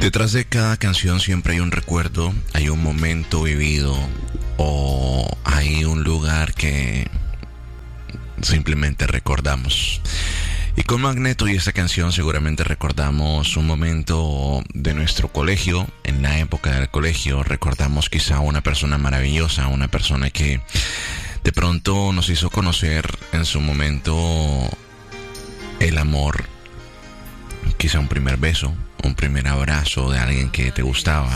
Detrás de cada canción siempre hay un recuerdo, hay un momento vivido o hay un lugar que simplemente recordamos. Y con Magneto y esta canción seguramente recordamos un momento de nuestro colegio, en la época del colegio. Recordamos quizá una persona maravillosa, una persona que de pronto nos hizo conocer en su momento el amor, quizá un primer beso, un primer abrazo de alguien que te gustaba.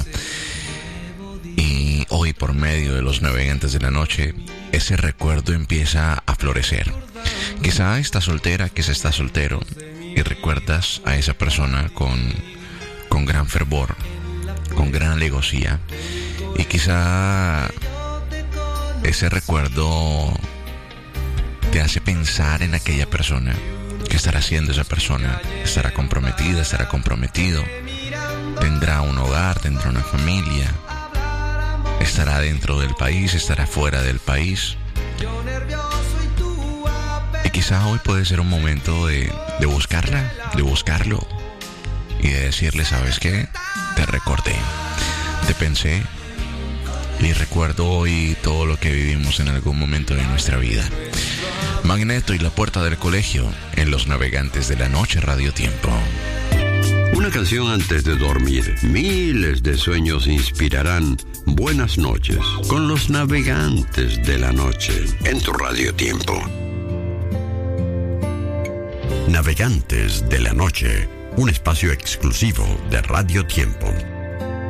Y hoy, por medio de los navegantes de la noche, ese recuerdo empieza a florecer. Quizá estás soltera, quizá estás soltero y recuerdas a esa persona con gran fervor, con gran alevosía. Y quizá ese recuerdo te hace pensar en aquella persona. ¿Qué estará haciendo esa persona? ¿Estará comprometida? ¿Estará comprometido? ¿Tendrá un hogar? ¿Tendrá una familia? ¿Estará dentro del país? ¿Estará fuera del país? Y quizá hoy puede ser un momento de buscarla, de buscarlo y de decirle, ¿sabes qué? Te recordé, te pensé y recuerdo hoy todo lo que vivimos en algún momento de nuestra vida. Magneto y la puerta del colegio en Los Navegantes de la Noche Radio Tiempo. Una canción antes de dormir. Miles de sueños inspirarán buenas noches con Los Navegantes de la Noche en tu Radio Tiempo. Navegantes de la Noche, un espacio exclusivo de Radio Tiempo.